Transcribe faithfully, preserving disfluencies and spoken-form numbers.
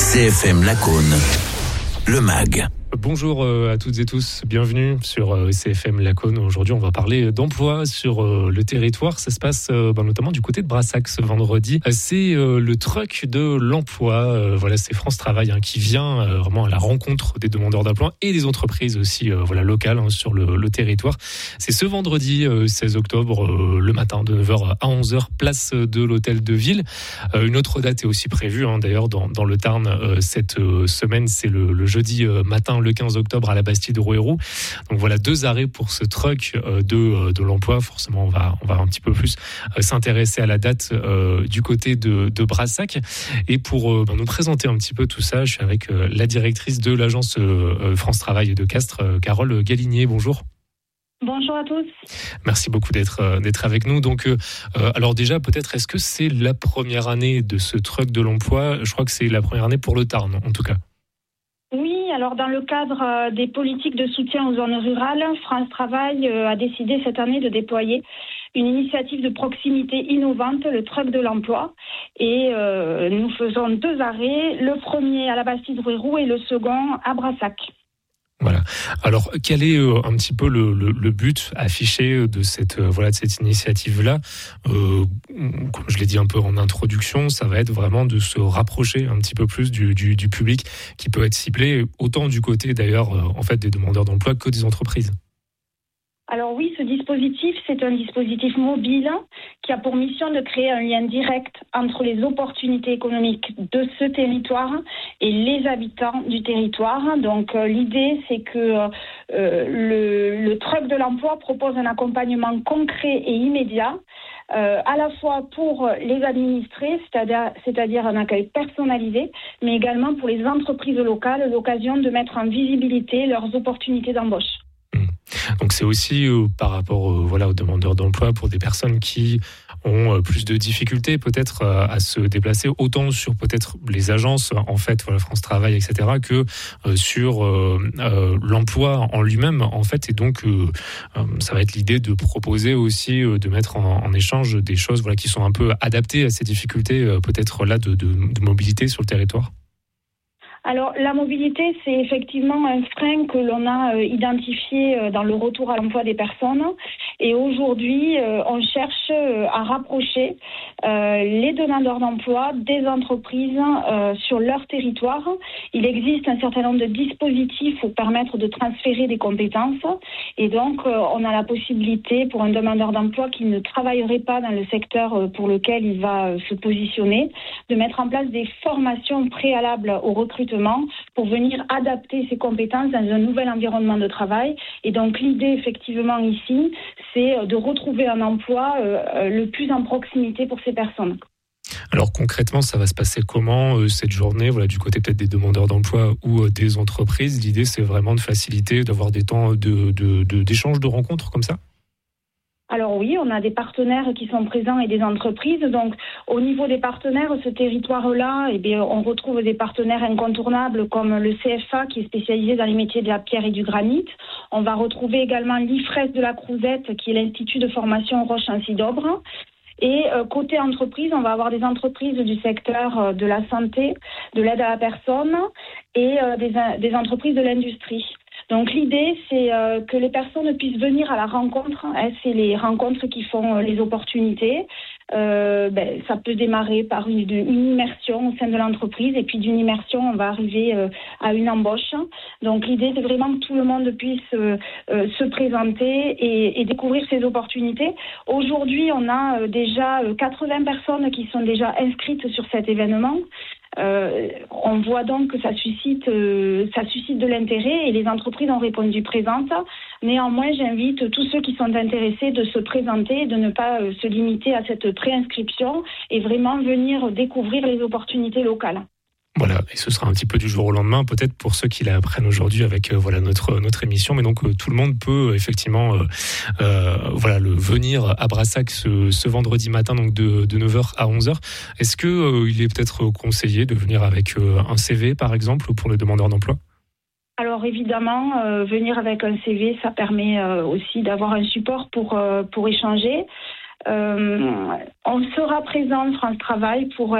C F M Lacaune, le M A G. Bonjour à toutes et tous, bienvenue sur C F M Lacaune. Aujourd'hui, on va parler d'emploi sur le territoire. Ça se passe ben, notamment du côté de Brassac ce vendredi. C'est le truck de l'emploi. Voilà, c'est France Travail hein, qui vient vraiment à la rencontre des demandeurs d'emploi et des entreprises aussi voilà, locales hein, sur le, le territoire. C'est ce vendredi seize octobre, le matin de neuf heures à onze heures, place de l'Hôtel de Ville. Une autre date est aussi prévue hein, d'ailleurs dans, dans le Tarn cette semaine. C'est le, le jeudi matin, le quinze octobre à la Bastide de Rouerou. Donc voilà deux arrêts pour ce truck de, de l'emploi. Forcément, on va, on va un petit peu plus s'intéresser à la date euh, du côté de, de Brassac. Et pour euh, nous présenter un petit peu tout ça, je suis avec euh, la directrice de l'agence euh, France Travail de Castres, euh, Carole Galinier. Bonjour. Bonjour à tous. Merci beaucoup d'être euh, d'être avec nous. Donc, euh, alors déjà, peut-être, est-ce que c'est la première année de ce truck de l'emploi ? Je crois que c'est la première année pour le Tarn, en tout cas. Oui, alors dans le cadre des politiques de soutien aux zones rurales, France Travail a décidé cette année de déployer une initiative de proximité innovante, le truck de l'emploi. Et euh, nous faisons deux arrêts, le premier à la Bastide de Rouerou et le second à Brassac. Voilà. Alors, quel est euh, un petit peu le, le, le but affiché de cette euh, voilà de cette initiative-là euh, Comme je l'ai dit un peu en introduction, ça va être vraiment de se rapprocher un petit peu plus du, du, du public qui peut être ciblé autant du côté d'ailleurs euh, en fait des demandeurs d'emploi que des entreprises. Alors oui, ce dispositif, c'est un dispositif mobile qui a pour mission de créer un lien direct entre les opportunités économiques de ce territoire et les habitants du territoire. Donc euh, l'idée, c'est que euh, le, le truck de l'emploi propose un accompagnement concret et immédiat, euh, à la fois pour les administrés, c'est-à-dire, c'est-à-dire un accueil personnalisé, mais également pour les entreprises locales, l'occasion de mettre en visibilité leurs opportunités d'embauche. Donc c'est aussi euh, par rapport euh, voilà, aux demandeurs d'emploi pour des personnes qui ont euh, plus de difficultés peut-être euh, à se déplacer, autant sur peut-être les agences, en fait, voilà, France Travail, et cetera, que euh, sur euh, euh, l'emploi en lui-même, en fait. Et donc euh, euh, ça va être l'idée de proposer aussi, euh, de mettre en, en échange des choses voilà, qui sont un peu adaptées à ces difficultés euh, peut-être là de, de, de mobilité sur le territoire. Alors, la mobilité, c'est effectivement un frein que l'on a euh, identifié euh, dans le retour à l'emploi des personnes. Et aujourd'hui, euh, on cherche euh, à rapprocher euh, les demandeurs d'emploi des entreprises euh, sur leur territoire. Il existe un certain nombre de dispositifs pour permettre de transférer des compétences. Et donc, euh, on a la possibilité pour un demandeur d'emploi qui ne travaillerait pas dans le secteur euh, pour lequel il va euh, se positionner, de mettre en place des formations préalables au recrutement pour venir adapter ses compétences dans un nouvel environnement de travail. Et donc l'idée effectivement ici, c'est de retrouver un emploi euh, le plus en proximité pour ces personnes. Alors concrètement, ça va se passer comment euh, cette journée, voilà, du côté peut-être des demandeurs d'emploi ou euh, des entreprises? L'idée, c'est vraiment de faciliter, d'avoir des temps de, de, de, d'échange, de rencontres comme ça? Alors oui, on a des partenaires qui sont présents et des entreprises. Donc, au niveau des partenaires, ce territoire-là, eh bien, on retrouve des partenaires incontournables comme le C F A qui est spécialisé dans les métiers de la pierre et du granit. On va retrouver également l'I F R E S de la Crouzette qui est l'Institut de formation Roche-Ancy-d'Aubre. Et euh, côté entreprise, on va avoir des entreprises du secteur euh, de la santé, de l'aide à la personne et euh, des, des entreprises de l'industrie. Donc l'idée, c'est euh, que les personnes puissent venir à la rencontre. Hein, c'est les rencontres qui font euh, les opportunités. Euh, ben, ça peut démarrer par une, une immersion au sein de l'entreprise et puis d'une immersion, on va arriver euh, à une embauche. Donc l'idée, c'est vraiment que tout le monde puisse euh, euh, se présenter et, et découvrir ces opportunités. Aujourd'hui, on a euh, déjà euh, quatre-vingts personnes qui sont déjà inscrites sur cet événement. Euh, on voit donc que ça suscite, euh, ça suscite de l'intérêt et les entreprises ont répondu présentes. Néanmoins, j'invite tous ceux qui sont intéressés de se présenter, de ne pas euh, se limiter à cette préinscription et vraiment venir découvrir les opportunités locales. Voilà, et ce sera un petit peu du jour au lendemain, peut-être pour ceux qui l'apprennent aujourd'hui avec euh, voilà notre notre émission, mais donc euh, tout le monde peut euh, effectivement euh, euh, voilà le venir à Brassac ce, ce vendredi matin, donc de, de neuf heures à onze heures. Est-ce que euh, il est peut-être conseillé de venir avec euh, un C V par exemple pour le demandeur d'emploi? Alors évidemment, euh, venir avec un C V, ça permet euh, aussi d'avoir un support pour euh, pour échanger. Euh, on sera présent, France Travail, pour